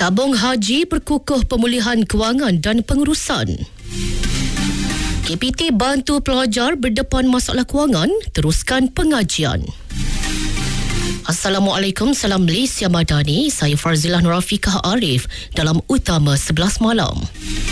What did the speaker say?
Tabung haji perkukuh pemulihan kewangan dan pengurusan. KPT bantu pelajar berdepan masalah kewangan, teruskan pengajian. Assalamualaikum, salam Malaysia Madani. Saya Farzilah Nurafiqah Arif dalam Utama 11 Malam.